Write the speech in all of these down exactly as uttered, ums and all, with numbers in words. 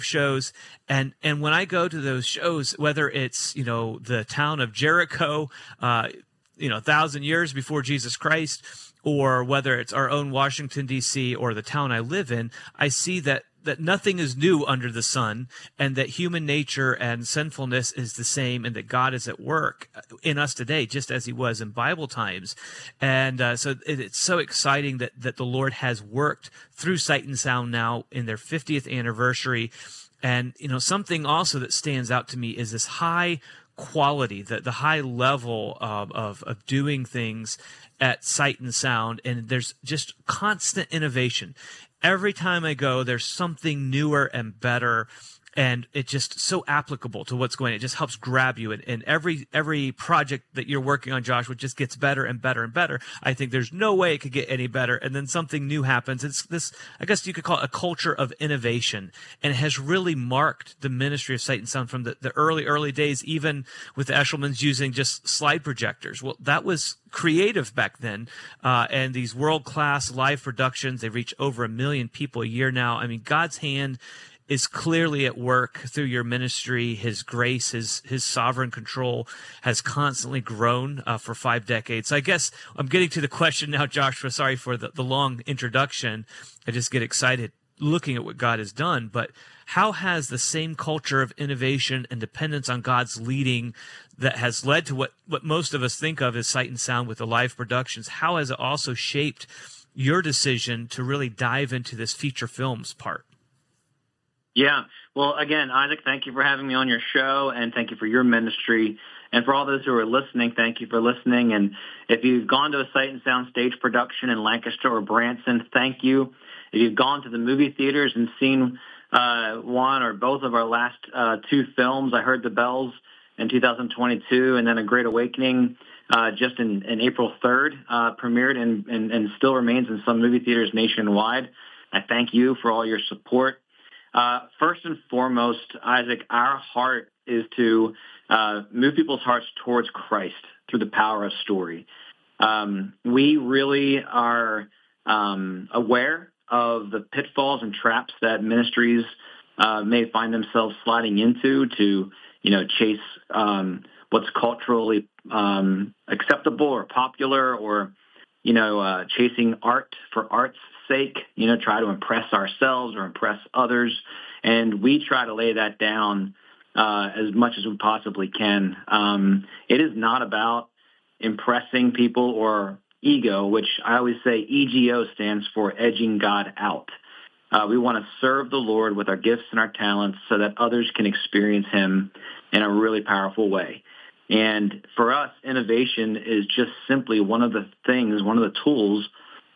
shows. And, and when I go to those shows, whether it's, you know, the town of Jericho, uh, you know, a thousand years before Jesus Christ, or whether it's our own Washington, D C, or the town I live in, I see that that nothing is new under the sun, and that human nature and sinfulness is the same, and that God is at work in us today, just as he was in Bible times. And uh, so it, it's so exciting that, that the Lord has worked through Sight and Sound now in their fiftieth anniversary. And, you know, something also that stands out to me is this high quality, the, the high level of, of, of doing things at Sight and Sound. And there's just constant innovation. Every time I go, there's something newer and better, and it's just so applicable to what's going on. It just helps grab you, and, and every every project that you're working on, Joshua, just gets better and better and better. I think there's no way it could get any better, and then something new happens. It's this, I guess you could call it a culture of innovation, and it has really marked the ministry of Sight and Sound from the, the early, early days, even with the Eshelmans using just slide projectors. Well, that was creative back then, uh, and these world-class live productions, they reach over a million people a year now. I mean, God's hand is clearly at work through your ministry. His grace, his his sovereign control has constantly grown uh, for five decades. So I guess I'm getting to the question now, Joshua. Sorry for the, the long introduction. I just get excited looking at what God has done. But how has the same culture of innovation and dependence on God's leading that has led to what, what most of us think of as Sight and Sound with the live productions, how has it also shaped your decision to really dive into this feature films part? Yeah. Well, again, Isaac, thank you for having me on your show, and thank you for your ministry. And for all those who are listening, thank you for listening. And if you've gone to a Sight and Sound stage production in Lancaster or Branson, thank you. If you've gone to the movie theaters and seen uh, one or both of our last uh, two films, I Heard the Bells in two thousand twenty-two, and then A Great Awakening uh, just in, in April third, uh, premiered and, and, and still remains in some movie theaters nationwide. I thank you for all your support. Uh, first and foremost, Isaac, our heart is to uh, move people's hearts towards Christ through the power of story. Um, we really are um, aware of the pitfalls and traps that ministries uh, may find themselves sliding into to, you know, chase um, what's culturally um, acceptable or popular, or, you know, uh, chasing art for art's sake, you know, try to impress ourselves or impress others. And we try to lay that down uh, as much as we possibly can. Um, it is not about impressing people or ego, which I always say E G O stands for edging God out. Uh, we want to serve the Lord with our gifts and our talents so that others can experience him in a really powerful way. And for us, innovation is just simply one of the things, one of the tools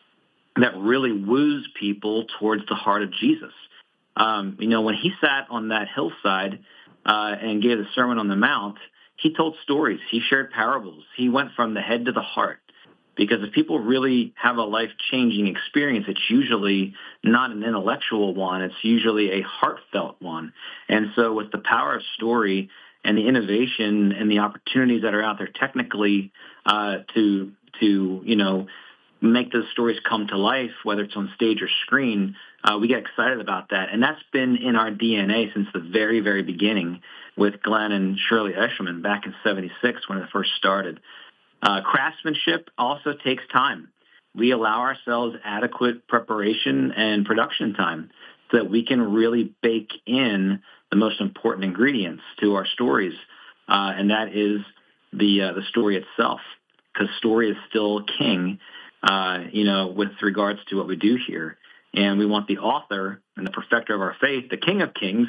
that really woos people towards the heart of Jesus. Um, you know, when he sat on that hillside uh, and gave the Sermon on the Mount, he told stories. He shared parables. He went from the head to the heart. Because if people really have a life-changing experience, it's usually not an intellectual one. It's usually a heartfelt one. And so with the power of story and the innovation and the opportunities that are out there technically uh, to, to, you know, make those stories come to life, whether it's on stage or screen, uh, we get excited about that. And that's been in our D N A since the very, very beginning with Glenn and Shirley Eshelman back in seventy-six when it first started. Uh, craftsmanship also takes time. We allow ourselves adequate preparation and production time so that we can really bake in the most important ingredients to our stories, uh, and that is the uh, the story itself, because story is still king, uh, you know, with regards to what we do here. And we want the author and the perfecter of our faith, the King of Kings,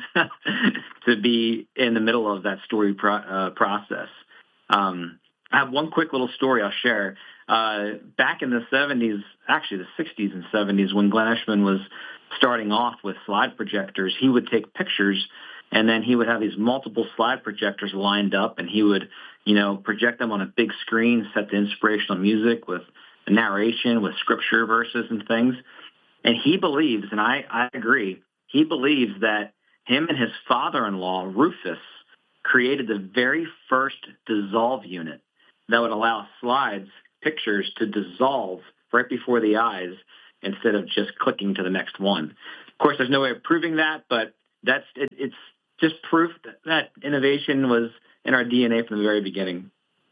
to be in the middle of that story pro- uh, process. Um, I have one quick little story I'll share. Uh, back in the seventies, actually the sixties and seventies, when Glenn Eshelman was starting off with slide projectors, he would take pictures, and then he would have these multiple slide projectors lined up, and he would, you know, project them on a big screen, set the inspirational music with the narration, with scripture verses and things. And he believes, and I, I agree, he believes that him and his father-in-law, Rufus, created the very first dissolve unit that would allow slides, pictures to dissolve right before the eyes instead of just clicking to the next one. Of course, there's no way of proving that, but that's it, it's just proof that, that innovation was in our D N A from the very beginning.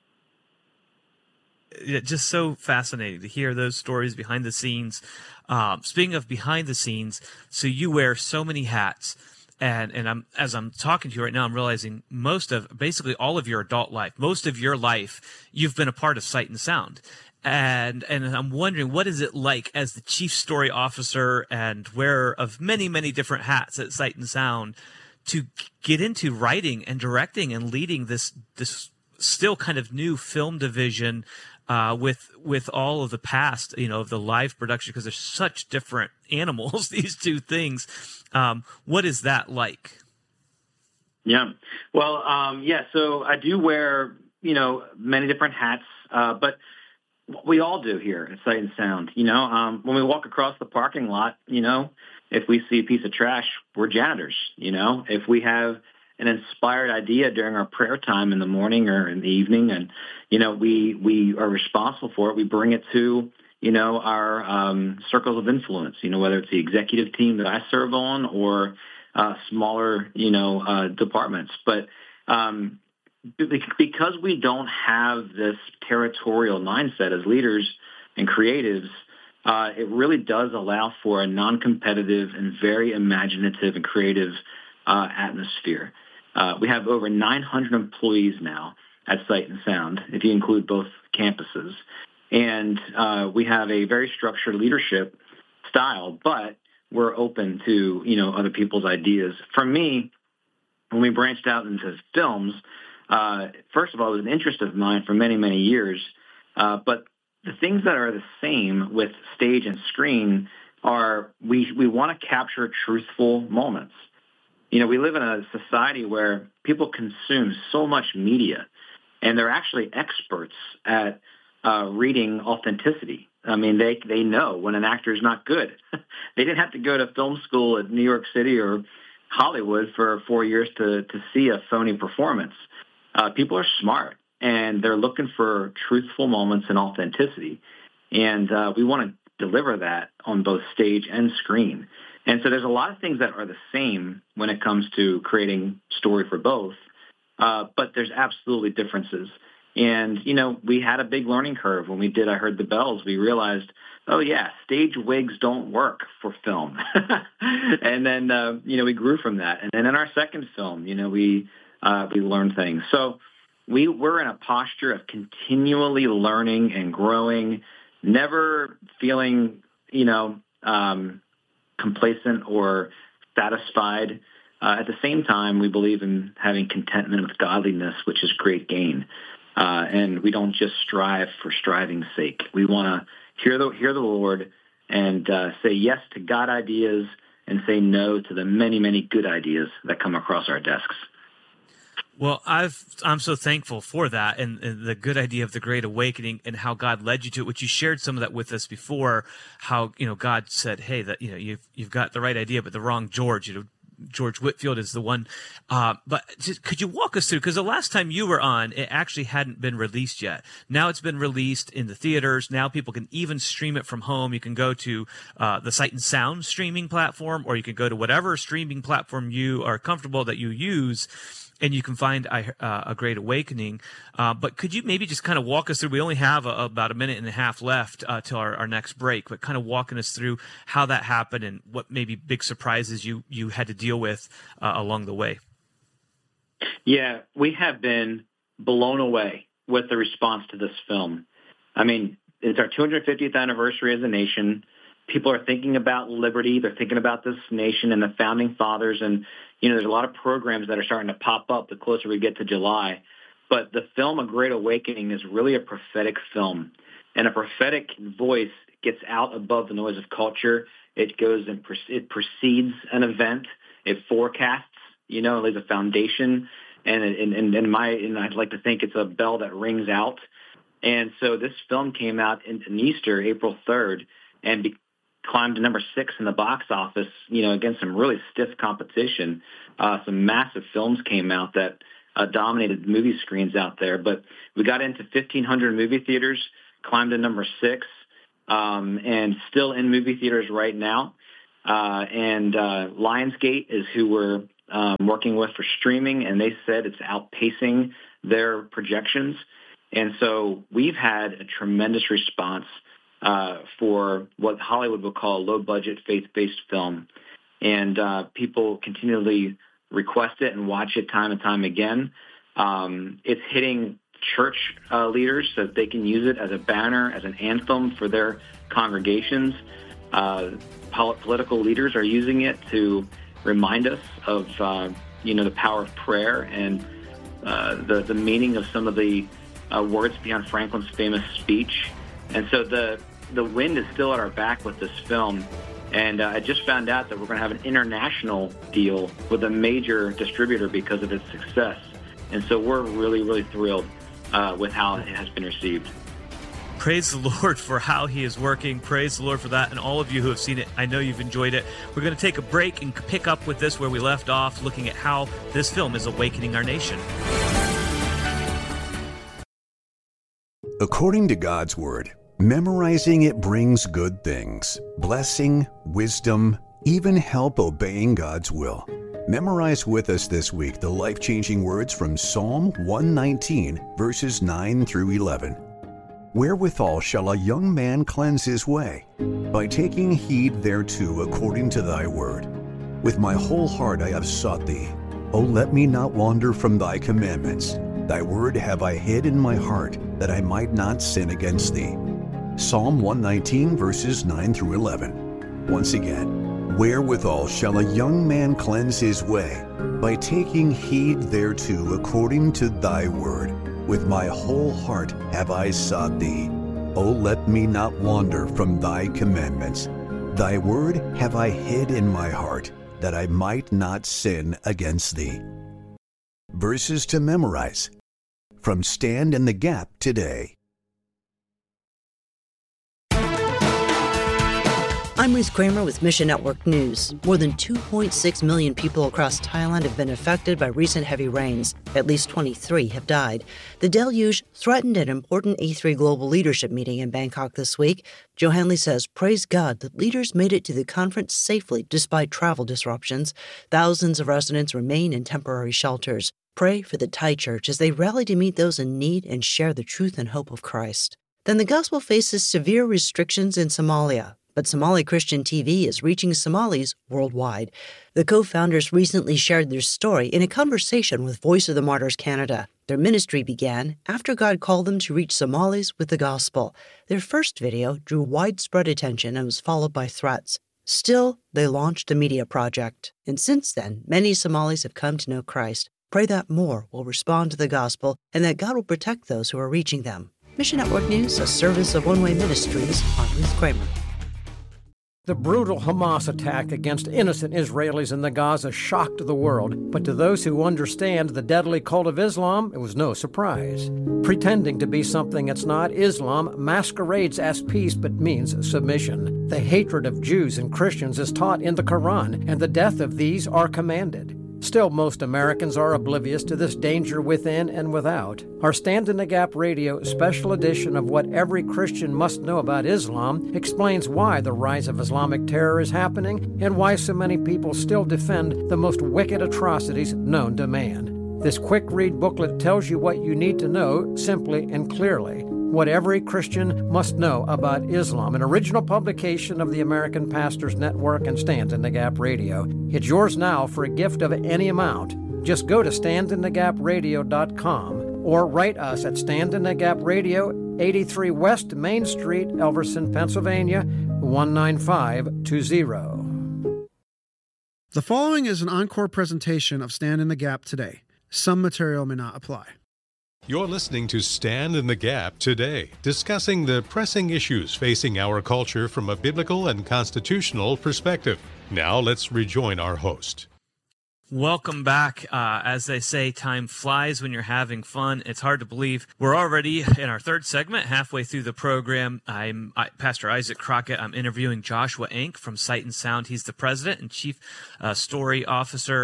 Yeah, just so fascinating to hear those stories behind the scenes. Um, speaking of behind the scenes, so you wear so many hats, and and I'm as I'm talking to you right now, I'm realizing most of basically all of your adult life, most of your life, you've been a part of Sight and Sound. And and I'm wondering, what is it like as the chief story officer and wearer of many, many different hats at Sight and Sound to get into writing and directing and leading this this still kind of new film division uh, with with all of the past, you know, of the live production, because there's such different animals, these two things. Um, what is that like? Yeah. Well, um, yeah, so I do wear, you know, many different hats, uh, but we all do here at Sight and Sound. You know, um, when we walk across the parking lot, you know, if we see a piece of trash, we're janitors. You know, if we have an inspired idea during our prayer time in the morning or in the evening, and you know, we we are responsible for it, we bring it to you know our um, circles of influence. You know, whether it's the executive team that I serve on or uh, smaller you know uh, departments, but um, because we don't have this territorial mindset as leaders and creatives, uh, it really does allow for a non-competitive and very imaginative and creative uh, atmosphere. Uh, we have over nine hundred employees now at Sight and Sound, if you include both campuses. And uh, we have a very structured leadership style, but we're open to, you know, other people's ideas. For me, when we branched out into films, uh, first of all, it was an interest of mine for many, many years. Uh, but the things that are the same with stage and screen are we, we want to capture truthful moments. You know, we live in a society where people consume so much media, and they're actually experts at uh, reading authenticity. I mean, they they know when an actor is not good. They didn't have to go to film school at New York City or Hollywood for four years to, to see a phony performance. Uh, people are smart, and they're looking for truthful moments and authenticity. And uh, we want to deliver that on both stage and screen. And so there's a lot of things that are the same when it comes to creating story for both, uh, but there's absolutely differences. And, you know, we had a big learning curve when we did I Heard the Bells. We realized, oh, yeah, stage wigs don't work for film. And then, uh, you know, we grew from that. And then in our second film, you know, we uh, we learned things. So we, we're in a posture of continually learning and growing, never feeling, you know, um, complacent or satisfied. Uh, at the same time, we believe in having contentment with godliness, which is great gain. Uh, and we don't just strive for striving's sake. We want to hear the hear the Lord and uh, say yes to God ideas and say no to the many, many good ideas that come across our desks. Well, I've, I'm so thankful for that and, and the good idea of the Great Awakening and how God led you to it, which you shared some of that with us before, how, you know, God said, hey, that, you know, you've, you've got the right idea, but the wrong George, you know, George Whitfield is the one. Uh, but just, could you walk us through, because the last time you were on, it actually hadn't been released yet. Now it's been released in the theaters. Now people can even stream it from home. You can go to uh, the Sight and Sound streaming platform, or you can go to whatever streaming platform you are comfortable that you use, and you can find uh, A Great Awakening. Uh, but could you maybe just kind of walk us through? We only have a, about a minute and a half left uh, till our, our next break, but kind of walking us through how that happened and what maybe big surprises you, you had to deal with uh, along the way. Yeah, we have been blown away with the response to this film. I mean, it's our two hundred fiftieth anniversary as a nation. People are thinking about liberty. They're thinking about this nation and the founding fathers. And, you know, there's a lot of programs that are starting to pop up the closer we get to July. But the film A Great Awakening is really a prophetic film. And a prophetic voice gets out above the noise of culture. It goes and pre- it precedes an event. It forecasts, you know, it lays a foundation. And, and, and, and, my, and I'd like to think it's a bell that rings out. And so this film came out in, in Easter, April third, and be, climbed to number six in the box office, you know, against some really stiff competition. Uh, some massive films came out that uh, dominated movie screens out there. But we got into fifteen hundred movie theaters, climbed to number six, um, and still in movie theaters right now. Uh, and uh, Lionsgate is who we're um, working with for streaming, and they said it's outpacing their projections. And so we've had a tremendous response uh, for what Hollywood would call a low-budget, faith-based film. And uh, people continually request it and watch it time and time again. Um, it's hitting church uh, leaders so that they can use it as a banner, as an anthem for their congregations. Uh, pol- political leaders are using it to remind us of, uh, you know, the power of prayer and uh, the, the meaning of some of the uh, words beyond Franklin's famous speech. And so the, the wind is still at our back with this film. And uh, I just found out that we're going to have an international deal with a major distributor because of its success. And so we're really, really thrilled uh, with how it has been received. Praise the Lord for how he is working. Praise the Lord for that. And all of you who have seen it, I know you've enjoyed it. We're going to take a break and pick up with this where we left off, looking at how this film is awakening our nation. According to God's Word, memorizing it brings good things, blessing, wisdom, even help obeying God's will. Memorize with us this week the life-changing words from Psalm one nineteen, verses nine through eleven. Wherewithal shall a young man cleanse his way? By taking heed thereto according to thy word. With my whole heart I have sought thee. O let me not wander from thy commandments. Thy word have I hid in my heart, that I might not sin against thee. Psalm one nineteen, verses nine through eleven. Once again, wherewithal shall a young man cleanse his way? By taking heed thereto according to thy word. With my whole heart have I sought thee. O let me not wander from thy commandments. Thy word have I hid in my heart, that I might not sin against thee. Verses to memorize from Stand in the Gap today. I'm Ruth Kramer with Mission Network News. More than two point six million people across Thailand have been affected by recent heavy rains. At least twenty-three have died. The deluge threatened an important E three global leadership meeting in Bangkok this week. Joe Hanley says, praise God that leaders made it to the conference safely despite travel disruptions. Thousands of residents remain in temporary shelters. Pray for the Thai church as they rally to meet those in need and share the truth and hope of Christ. Then the gospel faces severe restrictions in Somalia. But Somali Christian T V is reaching Somalis worldwide. The co-founders recently shared their story in a conversation with Voice of the Martyrs Canada. Their ministry began after God called them to reach Somalis with the gospel. Their first video drew widespread attention and was followed by threats. Still, they launched a media project. And since then, many Somalis have come to know Christ. Pray that more will respond to the gospel and that God will protect those who are reaching them. Mission Network News, a service of One Way Ministries. I'm Ruth Kramer. The brutal Hamas attack against innocent Israelis in the Gaza shocked the world, but to those who understand the deadly cult of Islam, it was no surprise. Pretending to be something it's not, Islam masquerades as peace but means submission. The hatred of Jews and Christians is taught in the Quran, and the death of these are commanded. Still, most Americans are oblivious to this danger within and without. Our Stand in the Gap Radio special edition of What Every Christian Must Know About Islam explains why the rise of Islamic terror is happening and why so many people still defend the most wicked atrocities known to man. This quick-read booklet tells you what you need to know simply and clearly. What Every Christian Must Know About Islam, an original publication of the American Pastors Network and Stand in the Gap Radio. It's yours now for a gift of any amount. Just go to stand in the gap radio dot com or write us at Stand in the Gap Radio, eighty-three West Main Street, Elverson, Pennsylvania, one nine five two zero. The following is an encore presentation of Stand in the Gap today. Some material may not apply. You're listening to Stand in the Gap today, discussing the pressing issues facing our culture from a biblical and constitutional perspective. Now let's rejoin our host. Welcome back. Uh, as they say, time flies when you're having fun. It's hard to believe we're already in our third segment, halfway through the program. I'm I, Pastor Isaac Crockett. I'm interviewing Joshua Enck from Sight and Sound. He's the president and chief uh, story officer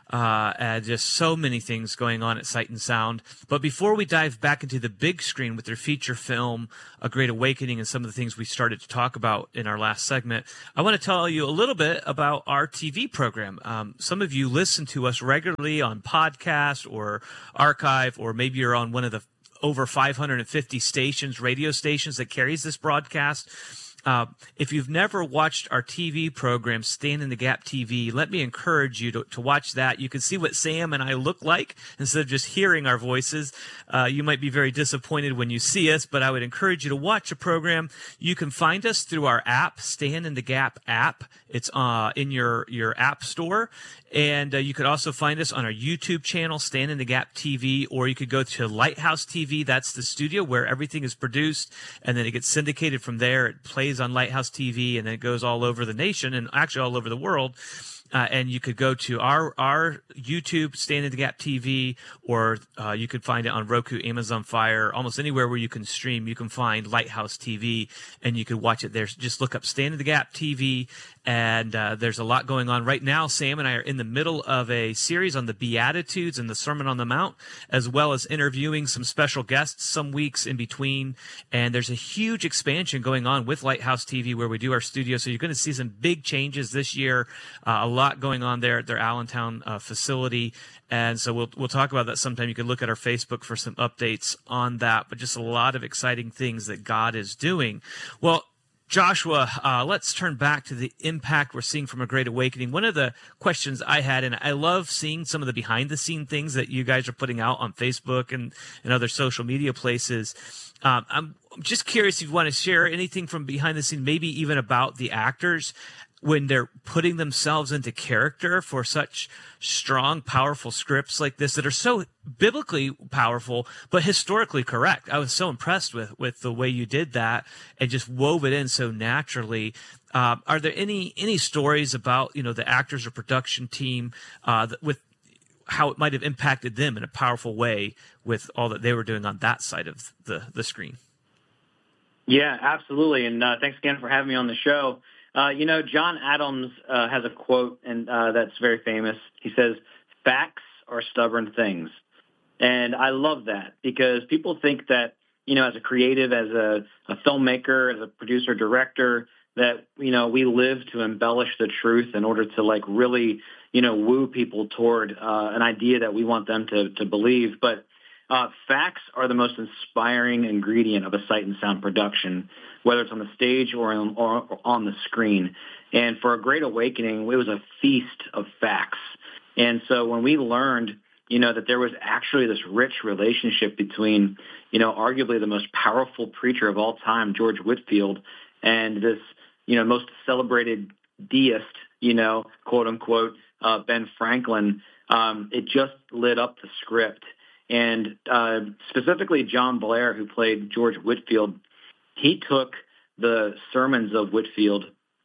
uh, and just so many things going on at Sight and Sound. But before we dive back into the big screen with their feature film, A Great Awakening, and some of the things we started to talk about in our last segment, I want to tell you a little bit about our T V program. Um, some of you listen to us regularly on podcast or archive, or maybe you're on one of the over five hundred fifty stations, radio stations that carries this broadcast. Uh, if you've never watched our T V program, Stand in the Gap T V, let me encourage you to, to watch that. You can see what Sam and I look like instead of just hearing our voices. Uh, you might be very disappointed when you see us, but I would encourage you to watch the program. You can find us through our app, Stand in the Gap app. It's uh, in your, your app store. And uh, you could also find us on our YouTube channel, Stand in the Gap T V, or you could go to Lighthouse T V. That's the studio where everything is produced, and then it gets syndicated from there. It plays on Lighthouse T V, and then it goes all over the nation and actually all over the world. Uh, and you could go to our our YouTube, Stand in the Gap T V, or uh, you could find it on Roku, Amazon Fire, almost anywhere where you can stream. You can find Lighthouse T V, and you could watch it there. Just look up Stand in the Gap T V, and uh, there's a lot going on right now. Sam and I are in the middle of a series on the Beatitudes and the Sermon on the Mount, as well as interviewing some special guests some weeks in between. And there's a huge expansion going on with Lighthouse T V where we do our studio. So you're going to see some big changes this year. Uh, a lot going on there at their Allentown uh, facility, and so we'll we'll talk about that sometime. You can look at our Facebook for some updates on that, but just a lot of exciting things that God is doing. Well, Joshua, uh, let's turn back to the impact we're seeing from A Great Awakening. One of the questions I had, and I love seeing some of the behind-the-scene things that you guys are putting out on Facebook and, and other social media places. Um, I'm just curious if you want to share anything from behind the scene, maybe even about the actors when they're putting themselves into character for such strong, powerful scripts like this that are so biblically powerful, but historically correct. I was so impressed with, with the way you did that and just wove it in so naturally. Uh, are there any, any stories about, you know, the actors or production team uh, that, with how it might have impacted them in a powerful way with all that they were doing on that side of the, the screen? Yeah, absolutely. And uh, thanks again for having me on the show. Uh, you know, John Adams uh, has a quote, and uh, that's very famous. He says, "Facts are stubborn things." And I love that because people think that, you know, as a creative, as a, a filmmaker, as a producer, director, that, you know, we live to embellish the truth in order to, like, really, you know, woo people toward uh, an idea that we want them to, to believe. But uh, facts are the most inspiring ingredient of a Sight and Sound production, whether it's on the stage or on, or on the screen. And for A Great Awakening, it was a feast of facts. And so when we learned, you know, that there was actually this rich relationship between, you know, arguably the most powerful preacher of all time, George Whitefield, and this, you know, most celebrated deist, you know, quote unquote, uh, Ben Franklin, um, it just lit up the script. And uh, specifically John Blair, who played George Whitefield, he took the sermons of Whitefield,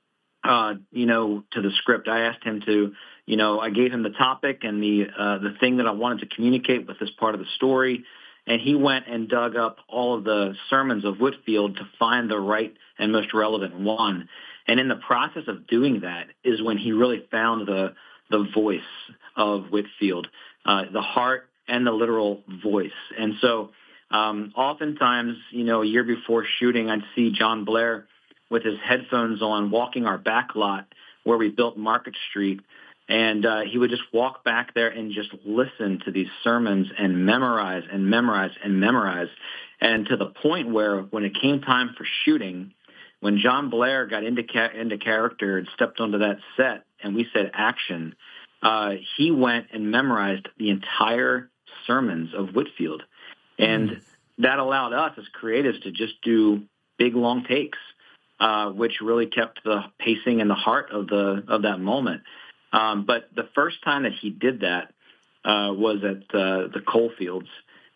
uh, you know, to the script. I asked him to, you know, I gave him the topic and the uh, the thing that I wanted to communicate with this part of the story, and he went and dug up all of the sermons of Whitefield to find the right and most relevant one. And in the process of doing that is when he really found the the voice of Whitefield, uh, the heart and the literal voice. And so um, oftentimes, you know, a year before shooting, I'd see John Blair with his headphones on walking our back lot where we built Market Street. And uh, he would just walk back there and just listen to these sermons and memorize and memorize and memorize. And to the point where when it came time for shooting, when John Blair got into, ca- into character and stepped onto that set and we said action, uh, he went and memorized the entire sermons of Whitefield. And mm. that allowed us as creatives to just do big, long takes, uh, which really kept the pacing and the heart of the of that moment. Um, but the first time that he did that uh, was at uh, the coal fields,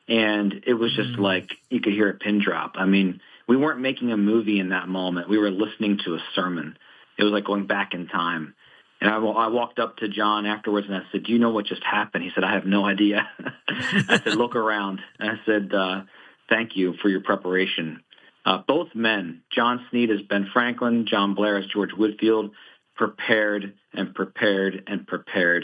and it was just mm. like you could hear a pin drop. I mean, we weren't making a movie in that moment. We were listening to a sermon. It was like going back in time. And I, I walked up to John afterwards and I said, "Do you know what just happened?" He said, "I have no idea." I said, "Look around." And I said, uh, "Thank you for your preparation." Uh, both men, John Sneed as Ben Franklin, John Blair as George Whitefield, prepared and prepared and prepared.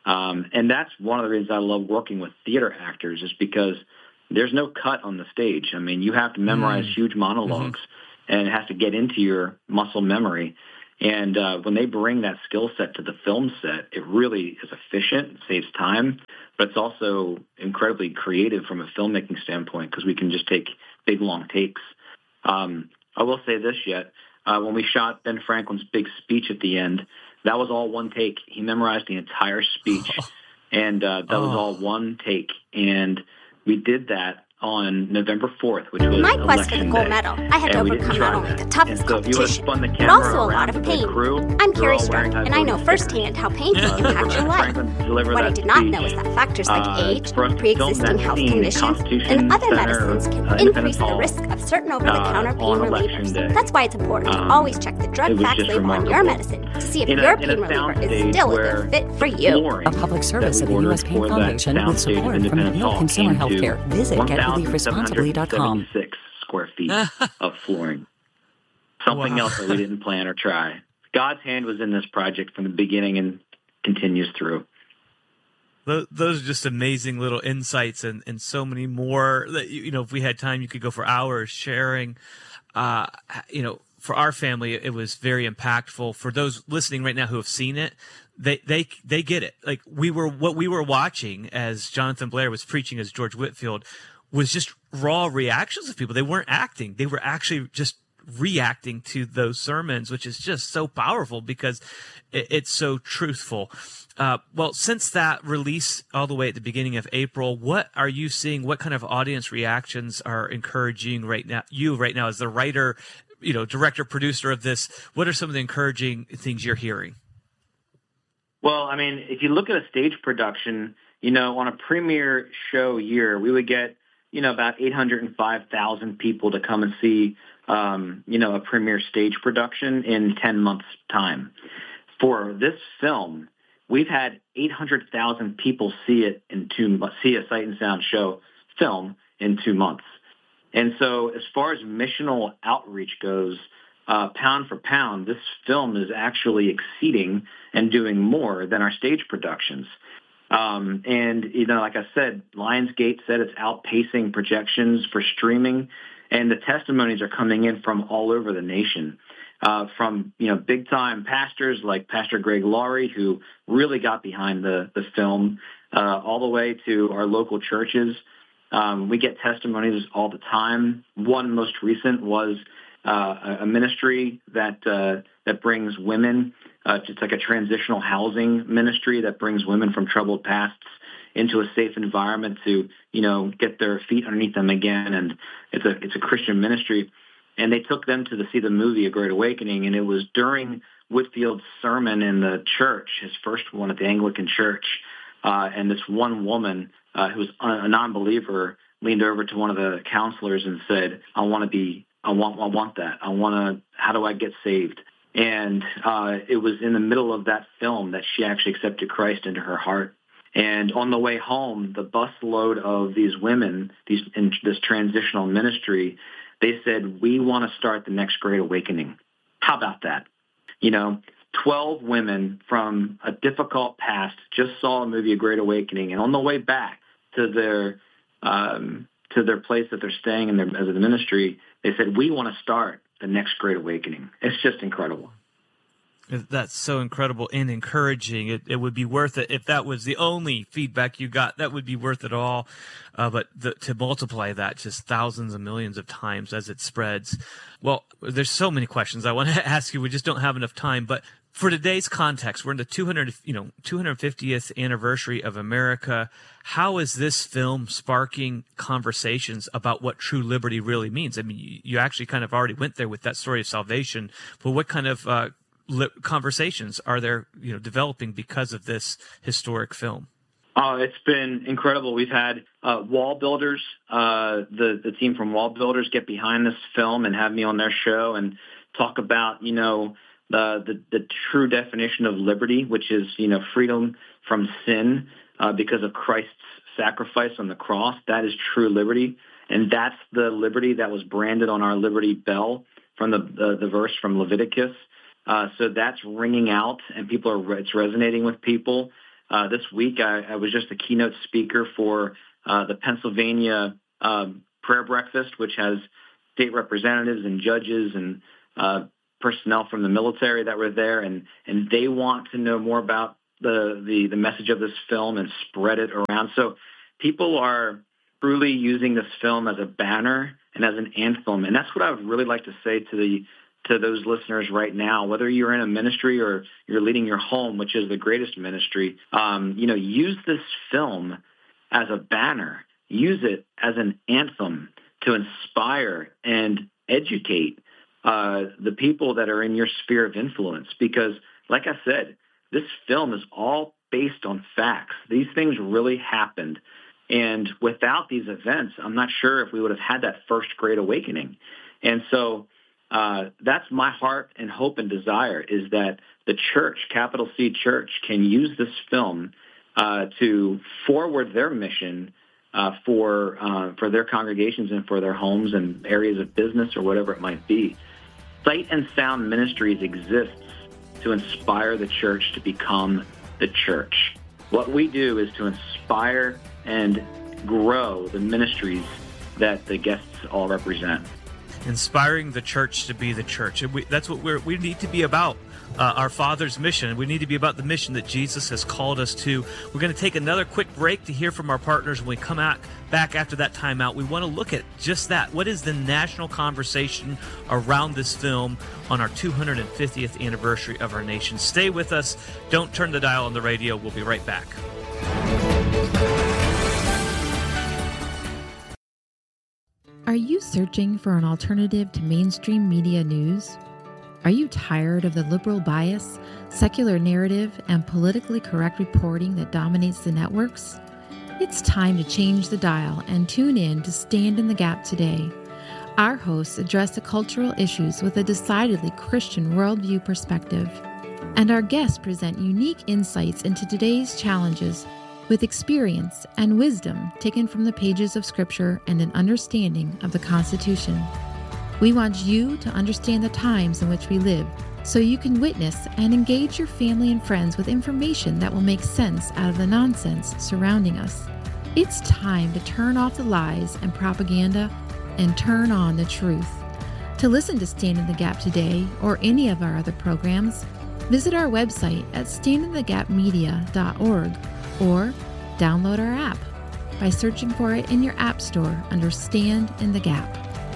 Um, and that's one of the reasons I love working with theater actors, is because there's no cut on the stage. I mean, you have to memorize mm. huge monologues, mm-hmm. and it has to get into your muscle memory. And uh, when they bring that skill set to the film set, it really is efficient, saves time, but it's also incredibly creative from a filmmaking standpoint, because we can just take big, long takes. Um, I will say this yet. Uh, when we shot Ben Franklin's big speech at the end, that was all one take. He memorized the entire speech, and uh, that oh. was all one take. And we did that on November fourth, which was my quest for the gold day. medal. I had and to overcome not only the toughest so competition, the but also a lot of pain. Crew, I'm Carrie Stark, and I know firsthand how pain can impact your life. What I did not know is that factors like uh, age, pre-existing health conditions, and other Center, medicines can uh, increase the Hall, risk of certain over-the-counter uh, pain relievers. Day. That's why it's important um, to always check the drug facts label remarkable. on your medicine to see if in your a, pain reliever is still a good fit for you. A public service of the U S Pain Foundation with support from Neal Consumer Healthcare. Visit get relief responsibly dot com. Six square feet of flooring. Something wow. else that we didn't plan or try. God's hand was in this project from the beginning and continues through. Those are just amazing little insights, and, and so many more that, you know, if we had time, you could go for hours sharing. Uh, you know, for our family, it was very impactful. For those listening right now who have seen it, they they they get it. Like we were, what we were watching as Jonathan Blair was preaching as George Whitefield was just raw reactions of people. They weren't acting. They were actually just reacting to those sermons, which is just so powerful because it, it's so truthful. Uh, well, since that release all the way at the beginning of April, what are you seeing? What kind of audience reactions are encouraging right now? You right now as the writer, you know, director, producer of this, what are some of the encouraging things you're hearing? Well, I mean, if you look at a stage production, you know, on a premiere show year, we would get, you know, about eight hundred five thousand people to come and see, um, you know, a premiere stage production in ten months' time. For this film, we've had eight hundred thousand people see it in two see a Sight and Sound show film in two months. And so as far as missional outreach goes, uh, pound for pound, this film is actually exceeding and doing more than our stage productions. Um, and, you know, like I said, Lionsgate said it's outpacing projections for streaming, and the testimonies are coming in from all over the nation, uh, from, you know, big-time pastors like Pastor Greg Laurie, who really got behind the, the film, uh, all the way to our local churches. Um, we get testimonies all the time. One most recent was uh, a ministry that uh, that brings women. Uh, it's like a transitional housing ministry that brings women from troubled pasts into a safe environment to, you know, get their feet underneath them again. And it's a it's a Christian ministry. And they took them to the, see the movie A Great Awakening. And it was during Whitefield's sermon in the church, his first one at the Anglican church. Uh, and this one woman uh, who was a non-believer leaned over to one of the counselors and said, I want to be, I want, I want that. I want to, how do I get saved? And uh, it was in the middle of that film that she actually accepted Christ into her heart. And on the way home, the busload of these women, these in this transitional ministry, they said, we want to start the next Great Awakening. How about that? You know, twelve women from a difficult past just saw a movie, A Great Awakening, and on the way back to their um, to their place that they're staying in their as a ministry, they said, we want to start the next Great Awakening. It's just incredible. That's so incredible and encouraging. It, it would be worth it if that was the only feedback you got. That would be worth it all. Uh, but the, to multiply that just thousands and millions of times as it spreads. Well, there's so many questions I want to ask you. We just don't have enough time. But for today's context, we're in the two hundred, you know, two hundred fiftieth anniversary of America. How is this film sparking conversations about what true liberty really means? I mean, you, you actually kind of already went there with that story of salvation, but what kind of uh, li- conversations are there, you know, developing because of this historic film? Oh, it's been incredible. We've had uh, Wall Builders, uh, the the team from Wall Builders, get behind this film and have me on their show and talk about, you know, the the, the true definition of liberty, which is, you know, freedom from sin uh, because of Christ's sacrifice on the cross. That is true liberty, and that's the liberty that was branded on our Liberty Bell from the the, the verse from Leviticus. Uh, so that's ringing out, and people are it's resonating with people. Uh, this week, I, I was just a keynote speaker for uh, the Pennsylvania um, Prayer Breakfast, which has state representatives and judges and uh, personnel from the military that were there, and, and they want to know more about the, the, the message of this film and spread it around. So people are truly using this film as a banner and as an anthem, and that's what I would really like to say to the to those listeners right now, whether you're in a ministry or you're leading your home, which is the greatest ministry. Um, you know, use this film as a banner. Use it as an anthem to inspire and educate uh, the people that are in your sphere of influence. Because, like I said, this film is all based on facts. These things really happened. And without these events, I'm not sure if we would have had that first Great Awakening. And so uh, that's my heart and hope and desire, is that the church, capital C Church, can use this film uh, to forward their mission uh, for uh, for their congregations and for their homes and areas of business or whatever it might be. Sight and Sound Ministries exists to inspire the church to become the church. What we do is to inspire and grow the ministries that the guests all represent. Inspiring the church to be the church. And we, that's what we're, we need to be about, uh, our Father's mission. We need to be about the mission that Jesus has called us to. We're going to take another quick break to hear from our partners. When we come out, back after that timeout, we want to look at just that. What is the national conversation around this film on our two hundred fiftieth anniversary of our nation? Stay with us. Don't turn the dial on the radio. We'll be right back. Are you searching for an alternative to mainstream media news? Are you tired of the liberal bias, secular narrative, and politically correct reporting that dominates the networks? It's time to change the dial and tune in to Stand in the Gap today. Our hosts address the cultural issues with a decidedly Christian worldview perspective, and our guests present unique insights into today's challenges with experience and wisdom taken from the pages of Scripture and an understanding of the Constitution. We want you to understand the times in which we live so you can witness and engage your family and friends with information that will make sense out of the nonsense surrounding us. It's time to turn off the lies and propaganda and turn on the truth. To listen to Stand in the Gap today or any of our other programs, visit our website at stand in the gap media dot org or download our app by searching for it in your app store under Stand in the Gap.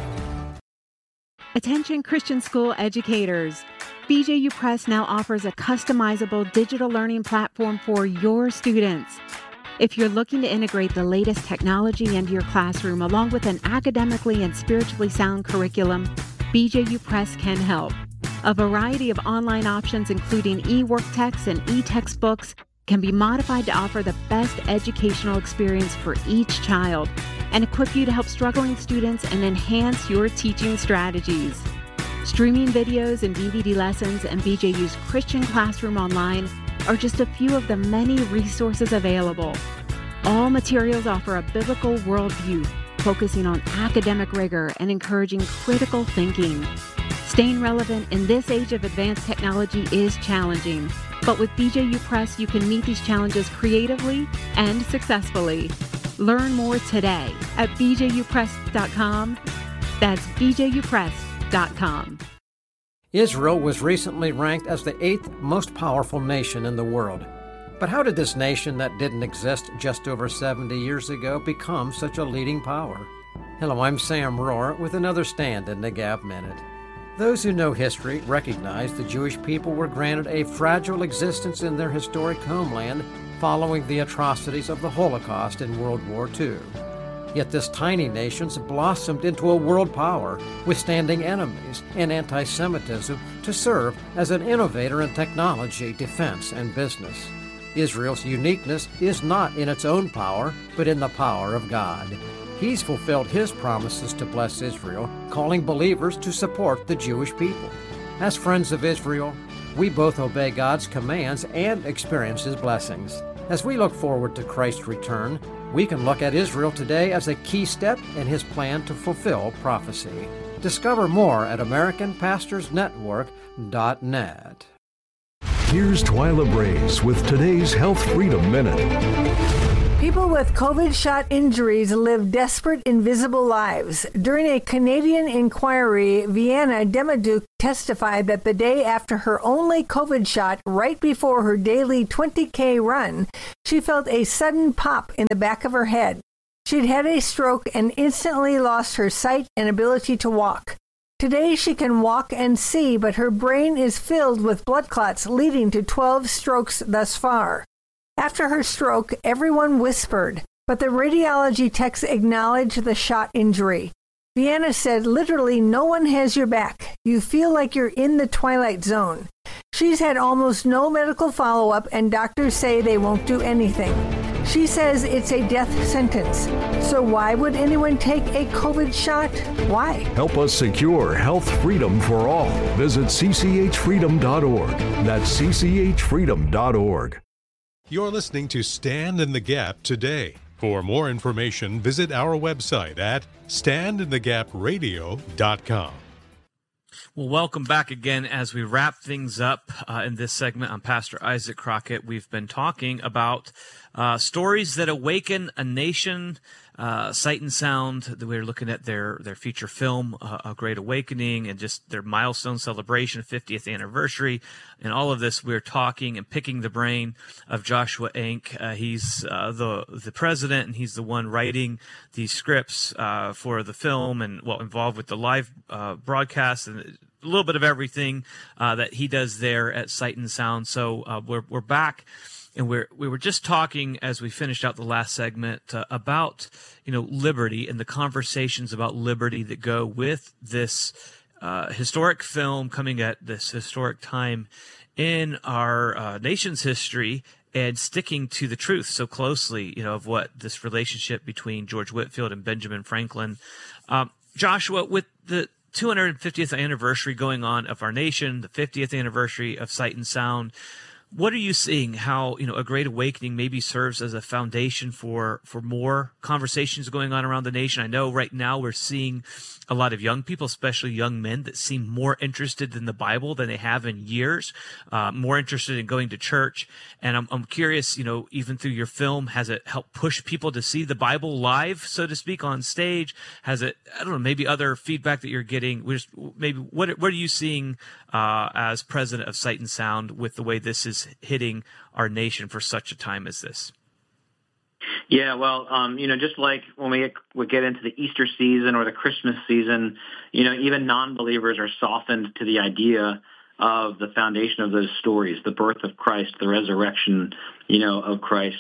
Attention Christian school educators. B J U Press now offers a customizable digital learning platform for your students. If you're looking to integrate the latest technology into your classroom along with an academically and spiritually sound curriculum, B J U Press can help. A variety of online options including e-work texts and e-textbooks can be modified to offer the best educational experience for each child and equip you to help struggling students and enhance your teaching strategies. Streaming videos and D V D lessons and B J U's Christian Classroom Online are just a few of the many resources available. All materials offer a biblical worldview, focusing on academic rigor and encouraging critical thinking. Staying relevant in this age of advanced technology is challenging, but with B J U Press, you can meet these challenges creatively and successfully. Learn more today at b j u press dot com. That's b j u press dot com. Israel was recently ranked as the eighth most powerful nation in the world. But how did this nation that didn't exist just over seventy years ago become such a leading power? Hello, I'm Sam Rohr with another Stand in the Gap Minute. Those who know history recognize the Jewish people were granted a fragile existence in their historic homeland following the atrocities of the Holocaust in World War Two. Yet this tiny nation's blossomed into a world power, withstanding enemies and anti-Semitism to serve as an innovator in technology, defense, and business. Israel's uniqueness is not in its own power, but in the power of God. He's fulfilled his promises to bless Israel, calling believers to support the Jewish people. As friends of Israel, we both obey God's commands and experience his blessings. As we look forward to Christ's return, we can look at Israel today as a key step in his plan to fulfill prophecy. Discover more at american pastors network dot net. Here's Twyla Braze with today's Health Freedom Minute. People with COVID shot injuries live desperate, invisible lives. During a Canadian inquiry, Vienna Demaduc testified that the day after her only COVID shot, right before her daily twenty K run, she felt a sudden pop in the back of her head. She'd had a stroke and instantly lost her sight and ability to walk. Today she can walk and see, but her brain is filled with blood clots leading to twelve strokes thus far. After her stroke, everyone whispered, but the radiology techs acknowledged the shot injury. Vienna said literally no one has your back. You feel like you're in the twilight zone. She's had almost no medical follow-up, and doctors say they won't do anything. She says it's a death sentence. So why would anyone take a COVID shot? Why? Help us secure health freedom for all. Visit c c h freedom dot org. That's c c h freedom dot org. You're listening to Stand in the Gap today. For more information, visit our website at stand in the gap radio dot com. Well, welcome back again as we wrap things up uh, in this segment. I'm Pastor Isaac Crockett. We've been talking about uh, stories that awaken a nation. Uh, Sight and Sound, we're looking at their, their feature film, uh, A Great Awakening, and just their milestone celebration, fiftieth anniversary. And all of this, we're talking and picking the brain of Joshua Enck. Uh, he's uh, the the president, and he's the one writing these scripts uh, for the film and, well, involved with the live uh, broadcast and a little bit of everything uh, that he does there at Sight and Sound. So uh, we're we're back. And we're, we were just talking as we finished out the last segment uh, about, you know, liberty and the conversations about liberty that go with this uh, historic film coming at this historic time in our uh, nation's history and sticking to the truth so closely, you know, of what this relationship between George Whitefield and Benjamin Franklin. Um, Joshua, with the two hundred fiftieth anniversary going on of our nation, the fiftieth anniversary of Sight and Sound, what are you seeing how, you know, A Great Awakening maybe serves as a foundation for, for more conversations going on around the nation? I know right now we're seeing a lot of young people, especially young men, that seem more interested in the Bible than they have in years, uh, more interested in going to church. And I'm, I'm curious, you know, even through your film, has it helped push people to see the Bible live, so to speak, on stage? Has it, I don't know, maybe other feedback that you're getting? We're just, maybe what, what are you seeing uh, as president of Sight and Sound with the way this is hitting our nation for such a time as this? Yeah, well, um, you know, just like when we get, we get into the Easter season or the Christmas season, you know, even non-believers are softened to the idea of the foundation of those stories, the birth of Christ, the resurrection, you know, of Christ,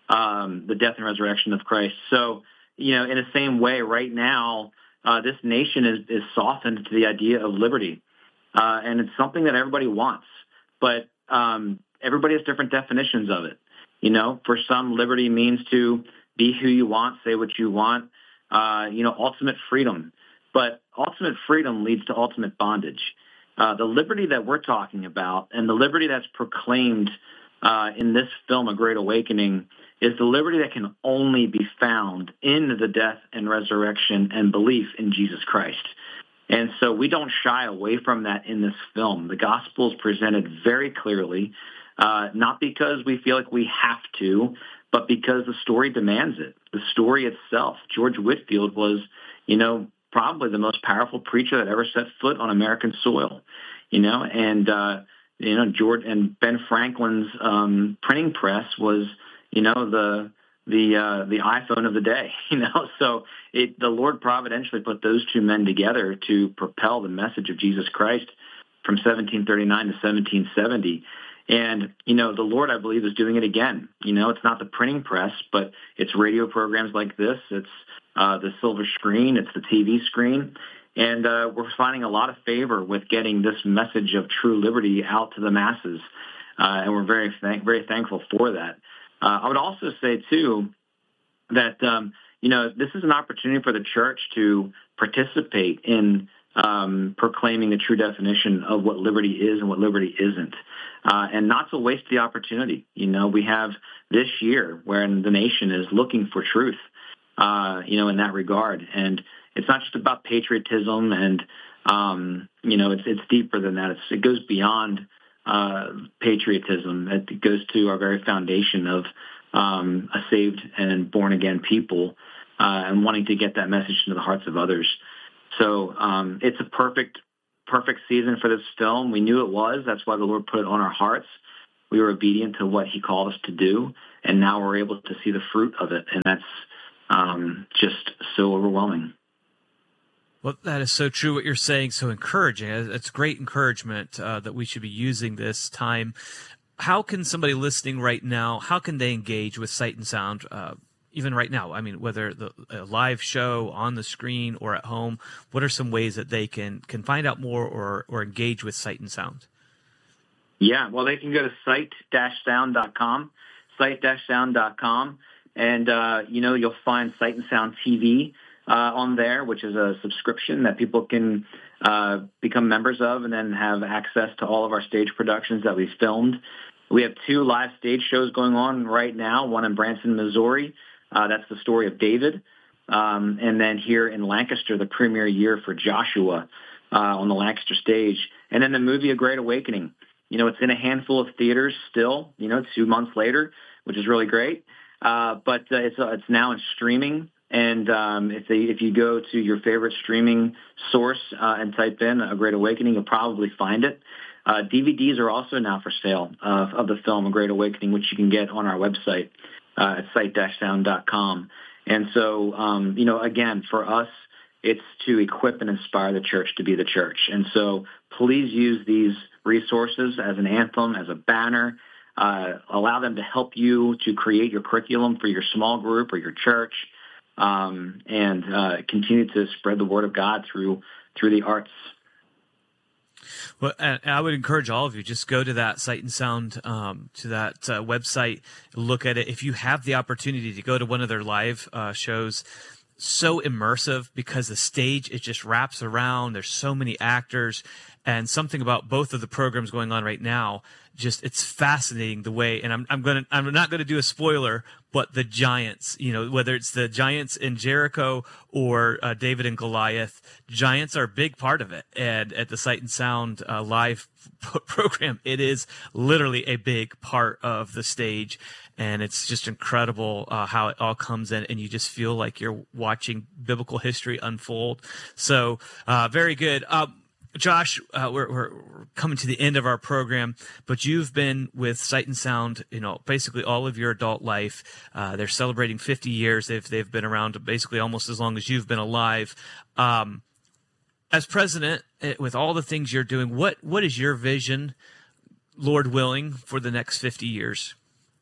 um, the death and resurrection of Christ. So, you know, in the same way, right now, uh, this nation is, is softened to the idea of liberty. Uh, and it's something that everybody wants, but um, everybody has different definitions of it. You know, for some, liberty means to be who you want, say what you want, uh, you know, ultimate freedom. But ultimate freedom leads to ultimate bondage. Uh, the liberty that we're talking about and the liberty that's proclaimed uh, in this film, A Great Awakening, is the liberty that can only be found in the death and resurrection and belief in Jesus Christ. And so we don't shy away from that in this film. The gospel is presented very clearly. Uh, not because we feel like we have to, but because the story demands it. The story itself. George Whitefield was, you know, probably the most powerful preacher that ever set foot on American soil, you know, and, uh, you know, George and Ben Franklin's um, printing press was, you know, the the uh, the iPhone of the day, you know. So it, the Lord providentially put those two men together to propel the message of Jesus Christ from seventeen thirty-nine to seventeen seventy. And, you know, the Lord, I believe, is doing it again. You know, it's not the printing press, but it's radio programs like this. It's uh, the silver screen. It's the T V screen. And uh, we're finding a lot of favor with getting this message of true liberty out to the masses. Uh, and we're very, thank- very thankful for that. Uh, I would also say, too, that, um, you know, this is an opportunity for the church to participate in Um, proclaiming the true definition of what liberty is and what liberty isn't, uh, and not to waste the opportunity. You know, we have this year wherein the nation is looking for truth, uh, you know, in that regard. And it's not just about patriotism and, um, you know, it's it's deeper than that. It's, it goes beyond uh, patriotism. It goes to our very foundation of um, a saved and born-again people uh, and wanting to get that message into the hearts of others. So um, it's a perfect, perfect season for this film. We knew it was. That's why the Lord put it on our hearts. We were obedient to what he called us to do, and now we're able to see the fruit of it, and that's um, just so overwhelming. Well, that is so true what you're saying, so encouraging. It's great encouragement uh, that we should be using this time. How can somebody listening right now, how can they engage with Sight and Sound, uh, even right now? I mean, whether the a live show on the screen or at home, what are some ways that they can, can find out more or, or engage with Sight and Sound? Yeah, well, they can go to sight dash sound dot com, sight dash sound dot com, and, uh, you know, you'll find Sight and Sound T V Uh, on there, which is a subscription that people can uh, become members of and then have access to all of our stage productions that we filmed. We have two live stage shows going on right now, one in Branson, Missouri. Uh, that's the story of David. Um, and then here in Lancaster, the premiere year for Joshua uh, on the Lancaster stage. And then the movie A Great Awakening. You know, it's in a handful of theaters still, you know, two months later, which is really great. Uh, but uh, it's, uh, it's now in streaming. And um, if they, if you go to your favorite streaming source uh, and type in A Great Awakening, you'll probably find it. Uh, D V Ds are also now for sale uh, of the film A Great Awakening, which you can get on our website uh, at sight dash sound dot com. And so, um, you know, again, for us, it's to equip and inspire the church to be the church. And so please use these resources as an anthem, as a banner. Uh, allow them to help you to create your curriculum for your small group or your church. Um, and uh, continue to spread the word of God through through the arts. Well, and I would encourage all of you, just go to that Sight and Sound, um, to that uh, website, look at it. If you have the opportunity to go to one of their live uh, shows, so immersive because the stage, it just wraps around. There's so many actors, and something about both of the programs going on right now, just it's fascinating the way, and I'm I'm gonna I'm not gonna do a spoiler, but the giants, you know, whether it's the giants in Jericho or uh, David and Goliath, giants are a big part of it. And at the Sight and Sound uh, live p- program, it is literally a big part of the stage, and it's just incredible uh, how it all comes in, and you just feel like you're watching biblical history unfold. So uh, very good. Uh, Josh, uh, we're, we're coming to the end of our program, but you've been with Sight and Sound, you know, basically all of your adult life. Uh, they're celebrating fifty years. They've they've been around basically almost as long as you've been alive. Um, as president, with all the things you're doing, what what is your vision, Lord willing, for the next fifty years?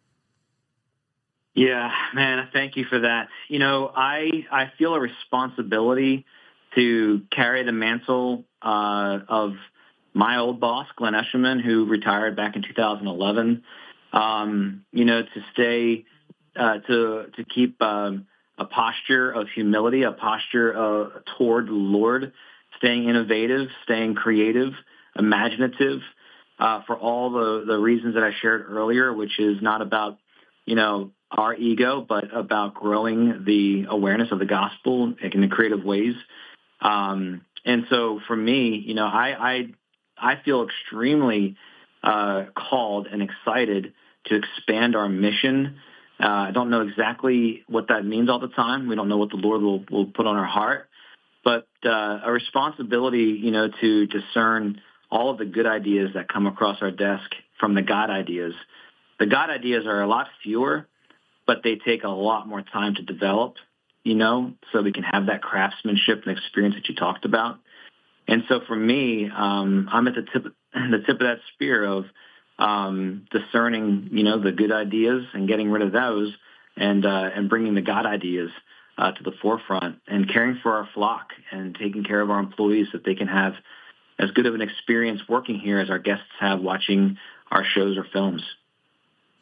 Yeah, man, thank you for that. You know, I I feel a responsibility to carry the mantle uh, of my old boss, Glenn Eshelman, who retired back in two thousand eleven. Um, you know, to stay, uh, to to keep um, a posture of humility, a posture uh, toward the Lord, staying innovative, staying creative, imaginative, uh, for all the the reasons that I shared earlier, which is not about, you know, our ego, but about growing the awareness of the gospel in creative ways. Um, and so for me, you know, I, I, I feel extremely, uh, called and excited to expand our mission. Uh, I don't know exactly what that means all the time. We don't know what the Lord will, will put on our heart, but, uh, a responsibility, you know, to discern all of the good ideas that come across our desk from the God ideas. The God ideas are a lot fewer, but they take a lot more time to develop, you know, so we can have that craftsmanship and experience that you talked about. And so for me, um, I'm at the tip, the tip of that spear of um, discerning, you know, the good ideas and getting rid of those, and uh, and bringing the God ideas uh, to the forefront, and caring for our flock and taking care of our employees so that they can have as good of an experience working here as our guests have watching our shows or films.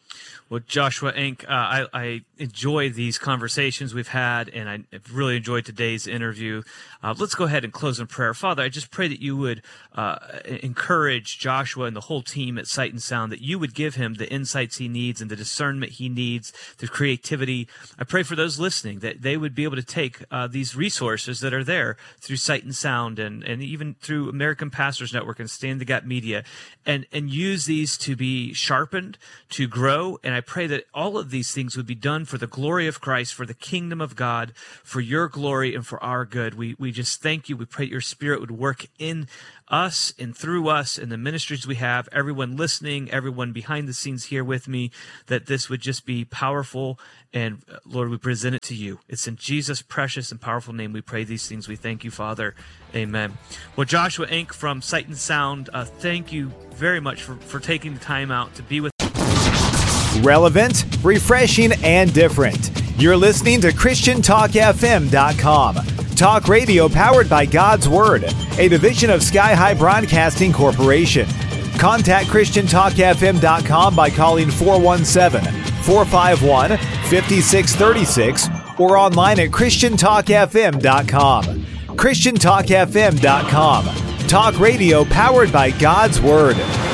Well, Joshua Enck, uh, I, I enjoy these conversations we've had, and I really enjoyed today's interview. Uh, let's go ahead and close in prayer. Father, I just pray that you would uh, encourage Joshua and the whole team at Sight and Sound, that you would give him the insights he needs and the discernment he needs, the creativity. I pray for those listening that they would be able to take uh, these resources that are there through Sight and Sound and, and even through American Pastors Network and Stand the Gap Media, and, and use these to be sharpened, to grow. And I pray that all of these things would be done for the glory of Christ, for the kingdom of God, for your glory and for our good. We we just thank you. We pray that your Spirit would work in us and through us in the ministries we have, everyone listening, everyone behind the scenes here with me, that this would just be powerful. And Lord, we present it to you. It's in Jesus' precious and powerful name we pray these things. We thank you, Father. Amen. Well, Joshua Enck from Sight and Sound, uh, thank you very much for, for taking the time out to be with us. Relevant, refreshing, and different. You're listening to Christian Talk F M dot com. Talk radio powered by God's Word, a division of Sky High Broadcasting Corporation. Contact Christian Talk F M dot com by calling four one seven, four five one, five six three six or online at Christian Talk F M dot com. Christian Talk F M dot com. Talk radio powered by God's Word.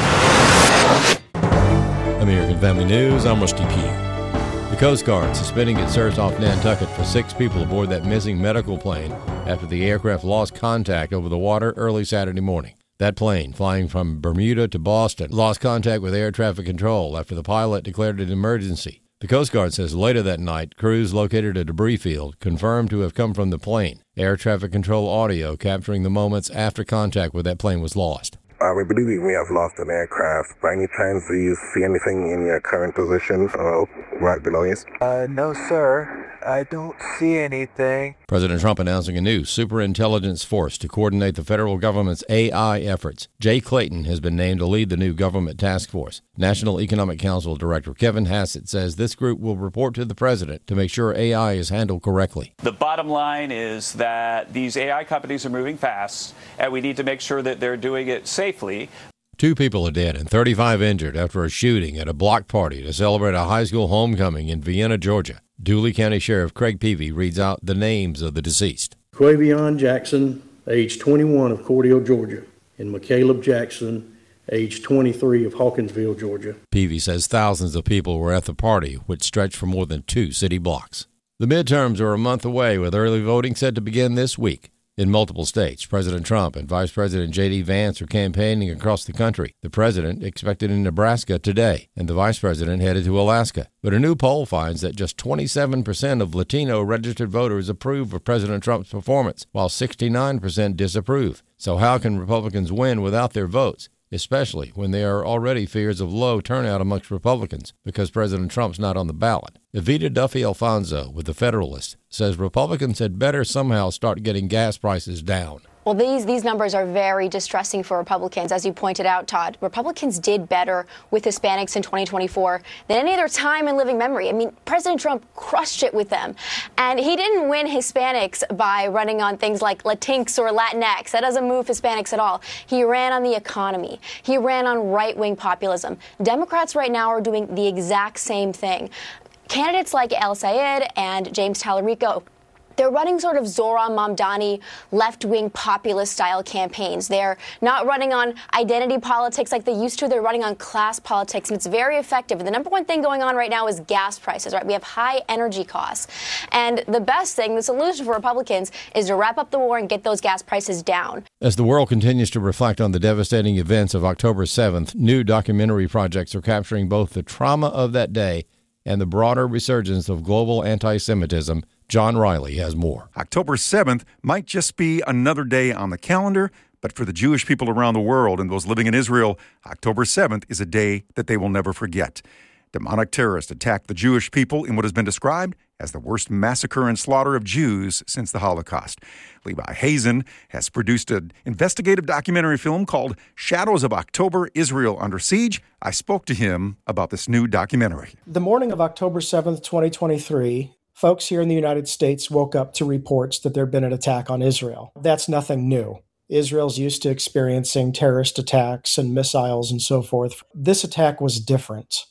American Family News, I'm Rusty Pugh. The Coast Guard suspending its search off Nantucket for six people aboard that missing medical plane after the aircraft lost contact over the water early Saturday morning. That plane, flying from Bermuda to Boston, lost contact with air traffic control after the pilot declared an emergency. The Coast Guard says later that night, crews located a debris field confirmed to have come from the plane. Air traffic control audio capturing the moments after contact with that plane was lost. Uh, we believe we may have lost an aircraft. By any chance, do you see anything in your current position uh, right below you? Uh, no, sir. I don't see anything. President Trump announcing a new superintelligence force to coordinate the federal government's A I efforts. Jay Clayton has been named to lead the new government task force. National Economic Council Director Kevin Hassett says this group will report to the president to make sure A I is handled correctly. The bottom line is that these A I companies are moving fast, and we need to make sure that they're doing it safely. Two people are dead and thirty-five injured after a shooting at a block party to celebrate a high school homecoming in Vienna, Georgia. Dooley County Sheriff Craig Peavy reads out the names of the deceased. Quavion Jackson, age twenty-one, of Cordele, Georgia, and McCaleb Jackson, age twenty-three, of Hawkinsville, Georgia. Peavy says thousands of people were at the party, which stretched for more than two city blocks. The midterms are a month away, with early voting set to begin this week. In multiple states, President Trump and Vice President J D Vance are campaigning across the country. The president expected in Nebraska today, and the vice president headed to Alaska. But a new poll finds that just twenty-seven percent of Latino registered voters approve of President Trump's performance, while sixty-nine percent disapprove. So how can Republicans win without their votes, especially when there are already fears of low turnout amongst Republicans because President Trump's not on the ballot? Evita Duffy Alfonso with The Federalist says Republicans had better somehow start getting gas prices down. Well, these these numbers are very distressing for Republicans. As you pointed out, Todd, Republicans did better with Hispanics in twenty twenty-four than any other time in living memory. I mean, President Trump crushed it with them. And he didn't win Hispanics by running on things like Latinx or Latinx. That doesn't move Hispanics at all. He ran on the economy. He ran on right-wing populism. Democrats right now are doing the exact same thing. Candidates like El Sayed and James Tallarico, they're running sort of Zohran Mamdani left-wing populist-style campaigns. They're not running on identity politics like they used to. They're running on class politics, and it's very effective. And the number one thing going on right now is gas prices, right? We have high energy costs. And the best thing, the solution for Republicans, is to wrap up the war and get those gas prices down. As the world continues to reflect on the devastating events of October seventh, new documentary projects are capturing both the trauma of that day and the broader resurgence of global anti-Semitism. John Riley has more. October seventh might just be another day on the calendar, but for the Jewish people around the world and those living in Israel, October seventh is a day that they will never forget. Demonic terrorists attacked the Jewish people in what has been described as the worst massacre and slaughter of Jews since the Holocaust. Levi Hazen has produced an investigative documentary film called Shadows of October, Israel Under Siege. I spoke to him about this new documentary. The morning of October seventh, twenty twenty-three, folks here in the United States woke up to reports that there had been an attack on Israel. That's nothing new. Israel's used to experiencing terrorist attacks and missiles and so forth. This attack was different.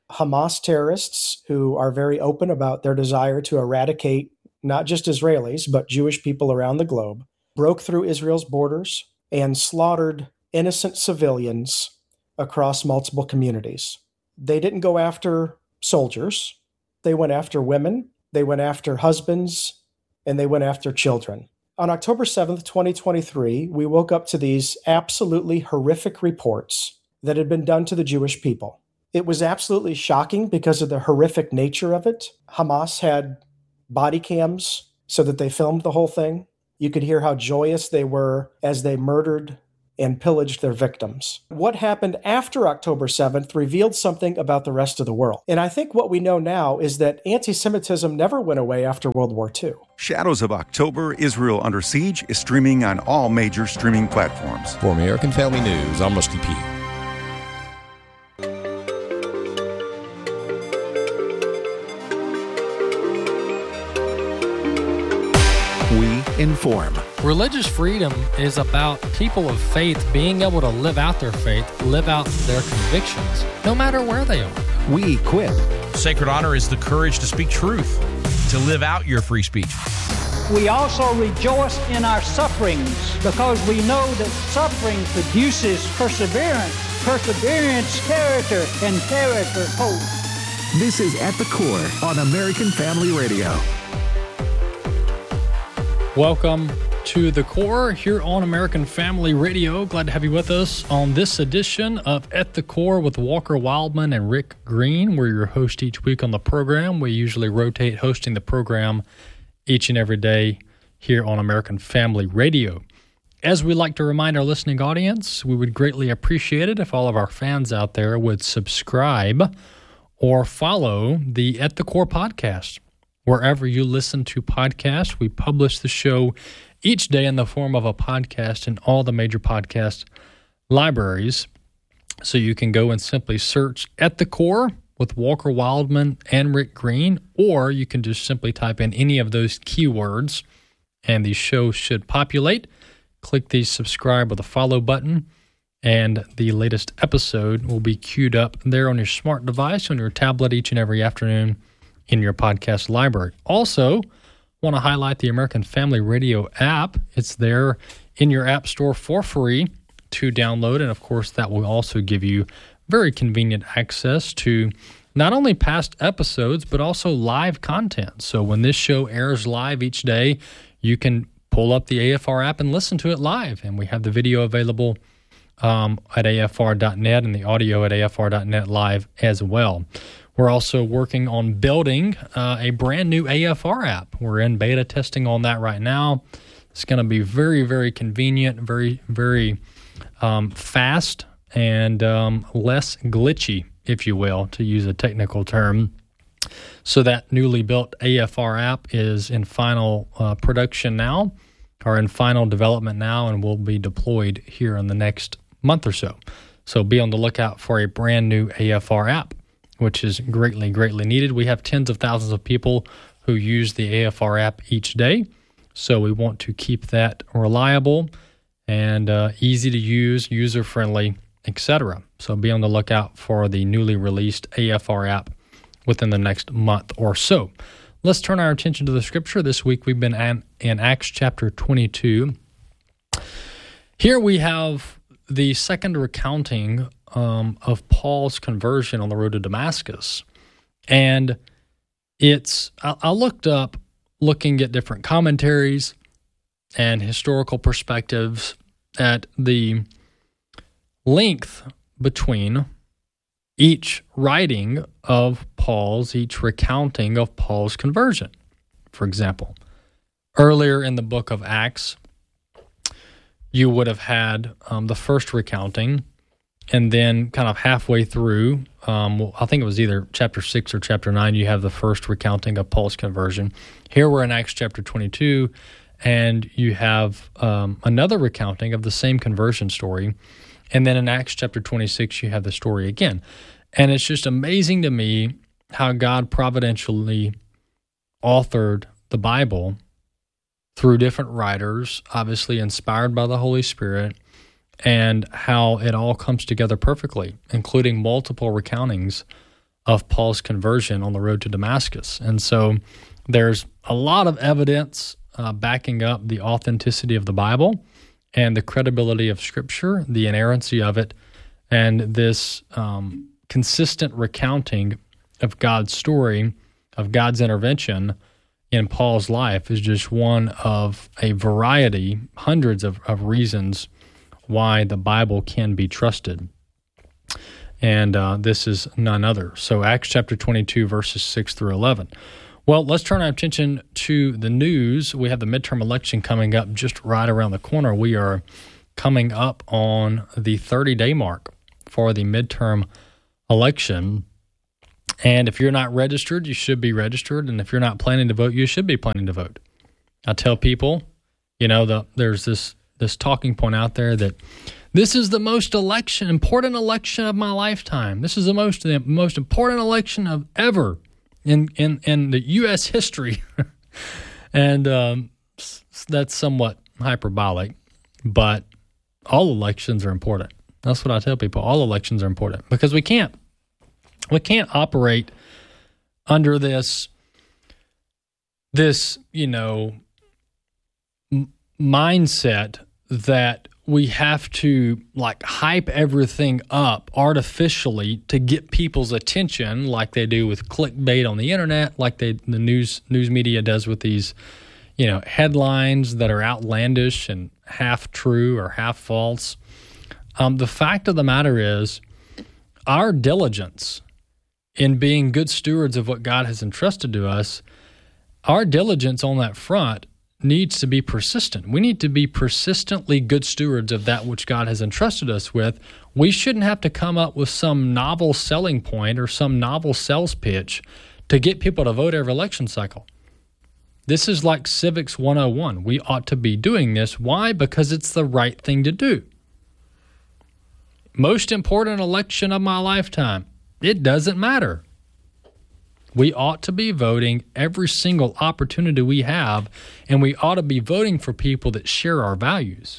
Hamas terrorists who are very open about their desire to eradicate not just Israelis, but Jewish people around the globe, broke through Israel's borders and slaughtered innocent civilians across multiple communities. They didn't go after soldiers. They went after women, they went after husbands, and they went after children. On October seventh, twenty twenty-three, we woke up to these absolutely horrific reports that had been done to the Jewish people. It was absolutely shocking because of the horrific nature of it. Hamas had body cams so that they filmed the whole thing. You could hear how joyous they were as they murdered and pillaged their victims. What happened after October seventh revealed something about the rest of the world. And I think what we know now is that anti-Semitism never went away after World War Two. Shadows of October, Israel Under Siege is streaming on all major streaming platforms. For American Family News, I'm Rusty P. Inform. Religious freedom is about people of faith being able to live out their faith, live out their convictions, no matter where they are. We equip. Sacred honor is the courage to speak truth, to live out your free speech. We also rejoice in our sufferings because we know that suffering produces perseverance, perseverance, character, and character, hope. This is At the Core on American Family Radio. Welcome to The Core here on American Family Radio. Glad to have you with us on this edition of At the Core with Walker Wildman and Rick Green. We're your host each week on the program. We usually rotate hosting the program each and every day here on American Family Radio. As we like to remind our listening audience, we would greatly appreciate it if all of our fans out there would subscribe or follow the At the Core podcast. Wherever you listen to podcasts, we publish the show each day in the form of a podcast in all the major podcast libraries. So you can go and simply search At the Core with Walker Wildman and Rick Green, or you can just simply type in any of those keywords and the show should populate. Click the subscribe or the follow button, and the latest episode will be queued up there on your smart device, on your tablet each and every afternoon in your podcast library. Also, want to highlight the American Family Radio app. It's there in your app store for free to download, and of course, that will also give you very convenient access to not only past episodes, but also live content. So when this show airs live each day, you can pull up the A F R app and listen to it live, and we have the video available um, at A F R dot net and the audio at A F R dot net live as well. We're also working on building uh, a brand new A F R app. We're in beta testing on that right now. It's going to be very, very convenient, very, very um, fast, and um, less glitchy, if you will, to use a technical term. So that newly built A F R app is in final uh, production now, or in final development now, and will be deployed here in the next month or so. So be on the lookout for a brand new A F R app, which is greatly, greatly needed. We have tens of thousands of people who use the A F R app each day, so we want to keep that reliable and uh, easy to use, user-friendly, et cetera. So be on the lookout for the newly released A F R app within the next month or so. Let's turn our attention to the Scripture. This week we've been in, in Acts chapter twenty-two. Here we have the second recounting Um, of Paul's conversion on the road to Damascus. And it's, I, I looked up, looking at different commentaries and historical perspectives at the length between each writing of Paul's, each recounting of Paul's conversion. For example, earlier in the book of Acts, you would have had um, the first recounting, and then kind of halfway through, um, well, I think it was either chapter six or chapter nine, you have the first recounting of Paul's conversion. Here we're in Acts chapter twenty-two, and you have um, another recounting of the same conversion story. And then in Acts chapter twenty-six, you have the story again. And it's just amazing to me how God providentially authored the Bible through different writers, obviously inspired by the Holy Spirit, and how it all comes together perfectly, including multiple recountings of Paul's conversion on the road to Damascus. And so there's a lot of evidence uh, backing up the authenticity of the Bible and the credibility of Scripture, the inerrancy of it, and this um, consistent recounting of God's story, of God's intervention in Paul's life is just one of a variety, hundreds of, of reasons why the Bible can be trusted. And uh, this is none other. So Acts chapter twenty-two, verses six through eleven. Well, let's turn our attention to the news. We have the midterm election coming up just right around the corner. We are coming up on the thirty-day mark for the midterm election. And if you're not registered, you should be registered. And if you're not planning to vote, you should be planning to vote. I tell people, you know, the, there's this this talking point out there that this is the most election, important election of my lifetime. This is the most the most important election of ever in in, in the U S history. And um, that's somewhat hyperbolic, but all elections are important. That's what I tell people. All elections are important because we can't we can't operate under this this you know m- mindset that we have to like hype everything up artificially to get people's attention, like they do with clickbait on the internet, like they the news news media does with these, you know, headlines that are outlandish and half true or half false. Um, the fact of the matter is, our diligence in being good stewards of what God has entrusted to us, our diligence on that front needs to be persistent. We need to be persistently good stewards of that which God has entrusted us with. We shouldn't have to come up with some novel selling point or some novel sales pitch to get people to vote every election cycle. This is like Civics one oh one. We ought to be doing this. Why? Because it's the right thing to do. Most important election of my lifetime. It doesn't matter. We ought to be voting every single opportunity we have, and we ought to be voting for people that share our values.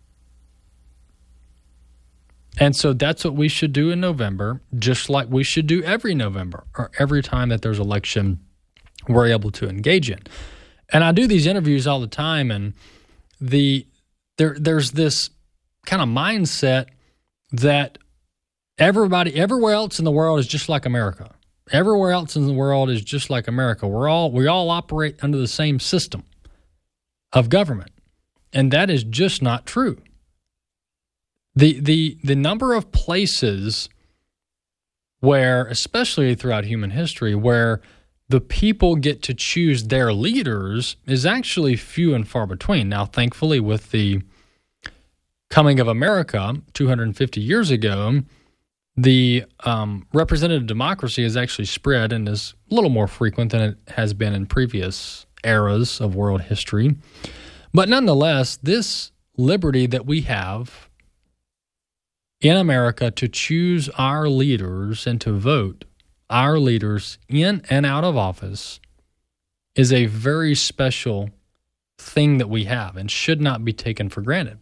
And so that's what we should do in November, just like we should do every November or every time that there's election we're able to engage in. And I do these interviews all the time, and the there there's this kind of mindset that everybody, everywhere else in the world is just like America. Everywhere else in the world is just like America. We're all we all operate under the same system of government, and that is just not true. The the the number of places where, especially throughout human history, where the people get to choose their leaders is actually few and far between. Now, thankfully, with the coming of America two hundred fifty years ago, the um, representative democracy has actually spread and is a little more frequent than it has been in previous eras of world history. But nonetheless, this liberty that we have in America to choose our leaders and to vote our leaders in and out of office is a very special thing that we have and should not be taken for granted.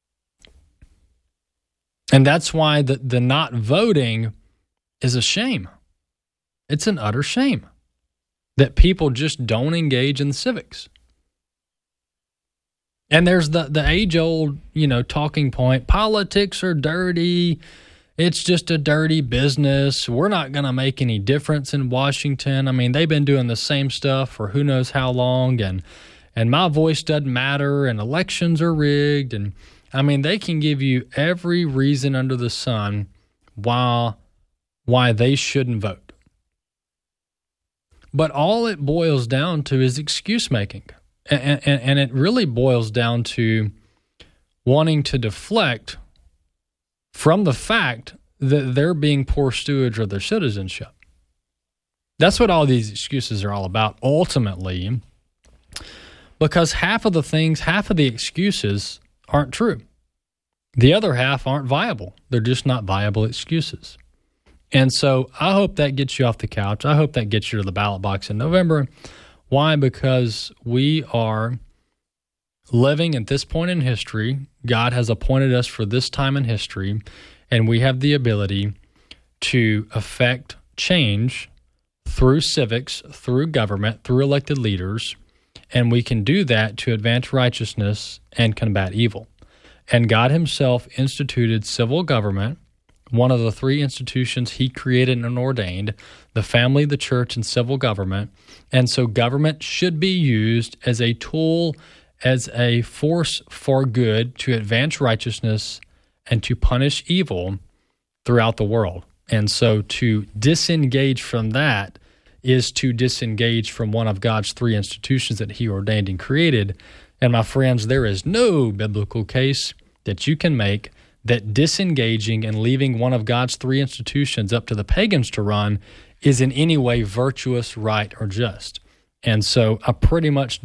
And that's why the, the not voting is a shame. It's an utter shame that people just don't engage in civics. And there's the, the age-old, you know, talking point, politics are dirty, it's just a dirty business, we're not going to make any difference in Washington. I mean, they've been doing the same stuff for who knows how long, and and my voice doesn't matter, and elections are rigged, and I mean, they can give you every reason under the sun why, why they shouldn't vote. But all it boils down to is excuse making. And, and, and it really boils down to wanting to deflect from the fact that they're being poor stewards of their citizenship. That's what all these excuses are all about, ultimately, because half of the things, half of the excuses aren't true. The other half aren't viable. They're just not viable excuses. And so I hope that gets you off the couch. I hope that gets you to the ballot box in November. Why? Because we are living at this point in history. God has appointed us for this time in history, and we have the ability to affect change through civics, through government, through elected leaders, and we can do that to advance righteousness and combat evil. And God himself instituted civil government, one of the three institutions he created and ordained, the family, the church, and civil government. And so government should be used as a tool, as a force for good to advance righteousness and to punish evil throughout the world. And so to disengage from that is to disengage from one of God's three institutions that he ordained and created. And my friends, there is no biblical case that you can make that disengaging and leaving one of God's three institutions up to the pagans to run is in any way virtuous, right, or just. And so I pretty much